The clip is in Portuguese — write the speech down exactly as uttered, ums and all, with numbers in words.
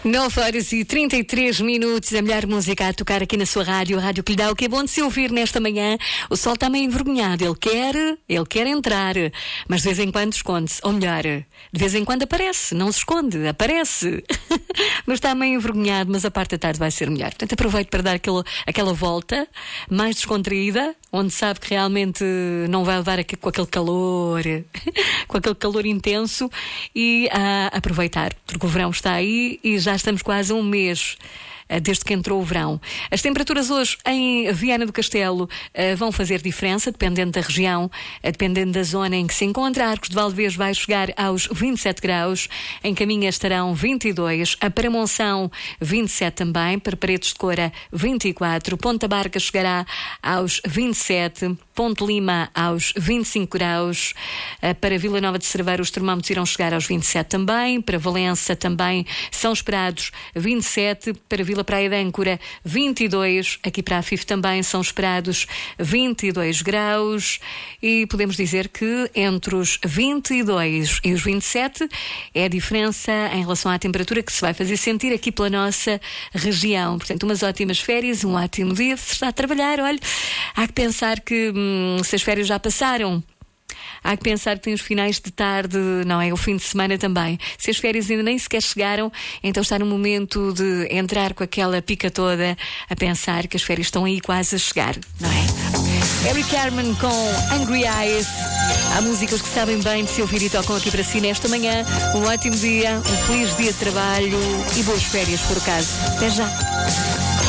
nove horas e trinta e três minutos, a melhor música a tocar aqui na sua rádio, a rádio que lhe dá o que é bom de se ouvir nesta manhã. O sol está meio envergonhado, ele quer, ele quer entrar, mas de vez em quando esconde-se, ou melhor, de vez em quando aparece, não se esconde, aparece, mas está meio envergonhado, mas a parte da tarde vai ser melhor. Portanto, aproveito para dar aquele, aquela volta mais descontraída, onde sabe que realmente não vai levar aqui com aquele calor, com aquele calor intenso, e a aproveitar, porque o verão está aí e já estamos quase a um mês desde que entrou o verão. As temperaturas hoje em Viana do Castelo uh, vão fazer diferença, dependendo da região, uh, dependendo da zona em que se encontra. Arcos de Valdevez vai chegar aos vinte e sete graus, em Caminha estarão vinte e dois, a para Monção vinte e sete também, para Paredes de Coura vinte e quatro, Ponta Barca chegará aos vinte e sete, Ponte Lima aos vinte e cinco graus, uh, para Vila Nova de Cerveira os termómetros irão chegar aos vinte e sete também, para Valença também são esperados vinte e sete, para Vila Praia de Âncora vinte e dois, aqui para a F I F também são esperados vinte e dois graus, e podemos dizer que entre os vinte e dois e os vinte e sete é a diferença em relação à temperatura que se vai fazer sentir aqui pela nossa região. Portanto, umas ótimas férias, um ótimo dia. Se está a trabalhar, olha, há que pensar que hum, se as férias já passaram, há que pensar que tem os finais de tarde, não é? O fim de semana também. Se as férias ainda nem sequer chegaram, então está no momento de entrar com aquela pica toda a pensar que as férias estão aí quase a chegar, não é? Eric Carmen com Angry Eyes. Há músicas que sabem bem de se ouvir e tocam aqui para si nesta manhã. Um ótimo dia, um feliz dia de trabalho e boas férias por acaso. Até já!